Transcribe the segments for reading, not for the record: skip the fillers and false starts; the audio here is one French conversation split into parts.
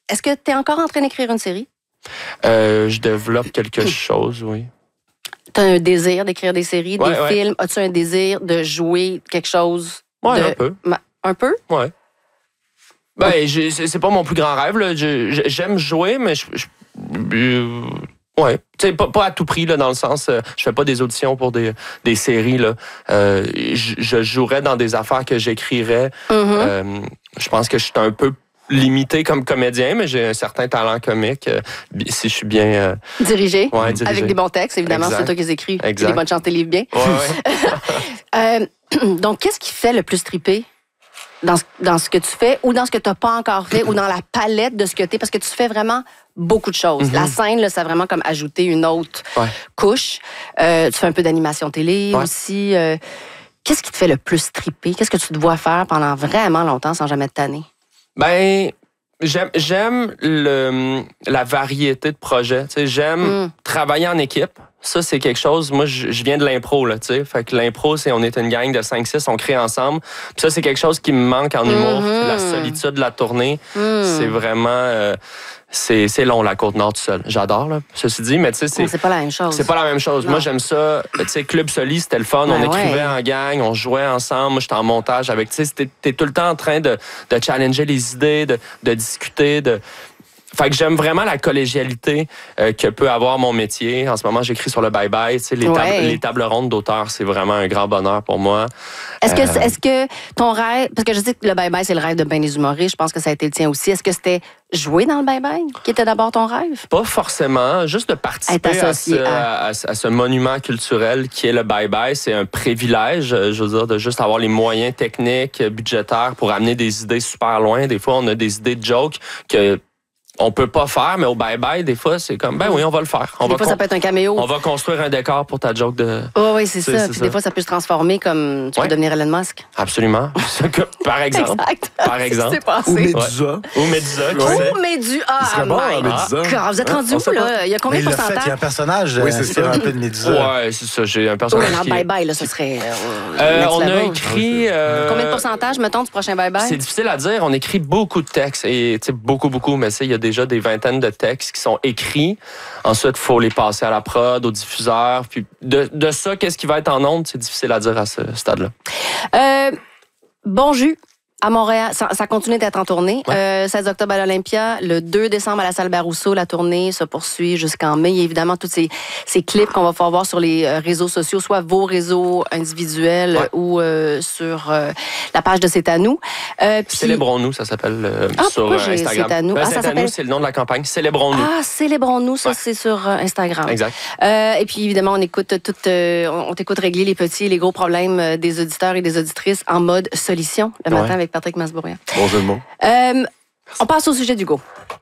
est-ce que tu es encore en train d'écrire une série? Je développe quelque chose, oui. Tu as un désir d'écrire des séries, des films? As-tu un désir de jouer quelque chose? Oui, un peu. Un peu? Oui. Ben, c'est pas mon plus grand rêve. Là. J'aime jouer, mais ouais, tu sais, pas à tout prix, là, dans le sens, je fais pas des auditions pour des séries, là. Je jouerais dans des affaires que j'écrirais. Je pense que je suis un peu limité comme comédien, mais j'ai un certain talent comique, si je suis bien... Dirigé. Ouais, dirigé. Avec des bons textes, évidemment, exact. c'est toi qui les écris. Exact. C'est des bonnes chances tes livres bien. Ouais. Donc, qu'est-ce qui fait le plus triper dans ce que tu fais ou dans ce que tu n'as pas encore fait ou dans la palette de ce que tu es? Parce que tu fais vraiment beaucoup de choses. La scène, là, ça a vraiment comme ajouté une autre couche. Tu fais un peu d'animation télé aussi. Qu'est-ce qui te fait le plus triper? Qu'est-ce que tu te vois faire pendant vraiment longtemps sans jamais te tanner? Ben, j'aime la variété de projets. Tu sais, j'aime travailler en équipe. Ça, c'est quelque chose... Moi, je viens de l'impro, là, tu sais. Fait que l'impro, c'est on est une gang de 5-6, on crée ensemble. Puis ça, c'est quelque chose qui me manque en humour. La solitude de la tournée, c'est vraiment... C'est long, la Côte-Nord tout seul. J'adore, là, ceci dit, mais tu sais, c'est pas la même chose. C'est pas la même chose. Non. Moi, j'aime ça. Tu sais, Club Soli, c'était le fun. On écrivait en gang, on jouait ensemble. Moi, j'étais en montage avec... Tu sais, t'es tout le temps en train de challenger les idées, de discuter, Fait que j'aime vraiment la collégialité que peut avoir mon métier. En ce moment, j'écris sur le bye-bye. Tu sais, les tables rondes d'auteurs, c'est vraiment un grand bonheur pour moi. Est-ce que ton rêve... Parce que je sais que le bye-bye, c'est le rêve de bien des humoristes. Je pense que ça a été le tien aussi. Est-ce que c'était jouer dans le bye-bye qui était d'abord ton rêve? Pas forcément. Juste de participer à ce monument culturel qui est le bye-bye, c'est un privilège. Je veux dire, de juste avoir les moyens techniques, budgétaires pour amener des idées super loin. Des fois, on a des idées de jokes que... on peut pas faire, mais au bye-bye, des fois, c'est comme, ben oui, on va le faire. Des fois, ça peut être un caméo. On va construire un décor pour ta joke de... Oh, oui, c'est ça. Puis des fois, ça peut se transformer comme tu peux devenir Elon Musk. Absolument. Par exemple. Exact. Par exemple. Ou Médusa. Ou Médusa. Ou Médusa. Ah, Médusa. vous êtes rendu où, là? Il y a combien de pourcentage? Il y a un personnage inspiré un peu de Médusa. Ouais, c'est ça. J'ai un personnage qui... bye-bye, là, ce serait... on a écrit... Combien de pourcentage, mettons, du prochain bye-bye? C'est difficile à dire. On écrit beaucoup de textes. Et, tu sais, beaucoup, mais il y a déjà des vingtaines de textes qui sont écrits. Ensuite, il faut les passer à la prod, au diffuseur. Puis de ça, qu'est-ce qui va être en ondes, c'est difficile à dire à ce stade-là. Bon jus. À Montréal, ça continue d'être en tournée. 16 octobre à l'Olympia, le 2 décembre à la salle Barousseau. La tournée se poursuit jusqu'en mai. Il y a évidemment tous ces clips qu'on va pouvoir voir sur les réseaux sociaux, soit vos réseaux individuels ou sur la page de C'est à nous. Célébrons-nous, ça s'appelle sur Instagram. C'est à nous. C'est à nous, c'est le nom de la campagne. Célébrons-nous. Ah, Célébrons-nous, ça c'est sur Instagram. Exact. Et puis évidemment, on t'écoute régler les petits et les gros problèmes des auditeurs et des auditrices en mode solution le matin avec Patrick Masbourian. Bon jeu de mots. On passe au sujet d'Hugo.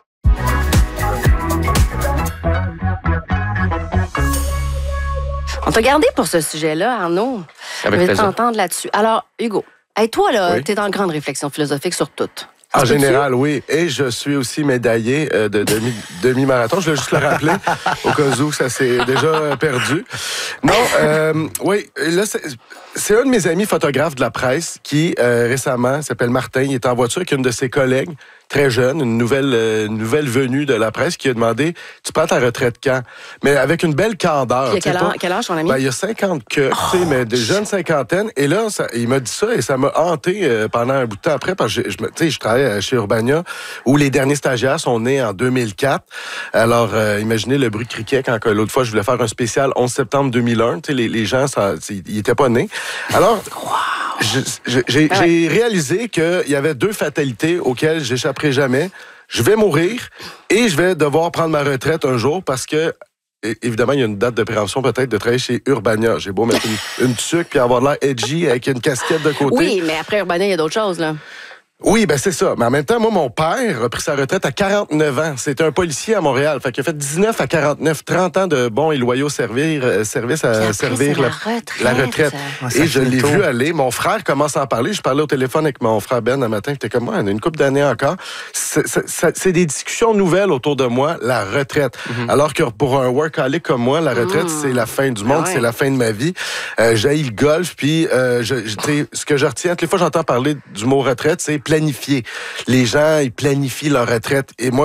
On t'a gardé pour ce sujet-là, Arnaud. Avec plaisir. Je vais plaisir. t'entendre là-dessus. Alors, Hugo, toi, là, t'es en grande réflexion philosophique sur tout. En général, oui. Et je suis aussi médaillé de demi-marathon. Je vais juste le rappeler, au cas où ça s'est déjà perdu. Non, oui, là, c'est un de mes amis photographes de la presse qui, récemment, s'appelle Martin. Il est en voiture avec une de ses collègues, très jeune, une nouvelle venue de la presse, qui a demandé « Tu prends ta retraite quand? » Mais avec une belle candeur. Il a quel âge, ton ami? Ben, il y a 50 tu sais, mais de jeunes cinquantaines. Et là, il m'a dit ça et ça m'a hanté pendant un bout de temps après, parce que je travaille chez Urbania, où les derniers stagiaires sont nés en 2004. Alors, imaginez le bruit de criquet quand l'autre fois, je voulais faire un spécial 11 septembre 2001. Tu sais, les gens, ils n'étaient pas nés. Alors... J'ai réalisé qu'il y avait deux fatalités auxquelles j'échapperai jamais. Je vais mourir et je vais devoir prendre ma retraite un jour parce que, évidemment, il y a une date de prévention peut-être de travailler chez Urbania. J'ai beau mettre une tuque puis avoir l'air edgy avec une casquette de côté. Oui, mais après Urbania, il y a d'autres choses, là. Oui, ben c'est ça. Mais en même temps, moi, mon père a pris sa retraite à 49 ans. C'était un policier à Montréal. Fait qu'il a fait 19 à 49, 30 ans de bons et loyaux service à servir la retraite. Et je l'ai vu aller. Mon frère commence à en parler. Je parlais au téléphone avec mon frère Ben un matin. J'étais comme, moi, on a une couple d'années encore. C'est des discussions nouvelles autour de moi, la retraite. Alors que pour un workaholic comme moi, la retraite, c'est la fin du monde, c'est la fin de ma vie. J'haïs le golf, puis ce que je retiens, toutes les fois j'entends parler du mot retraite, c'est planifier. Les gens, ils planifient leur retraite. Et moi,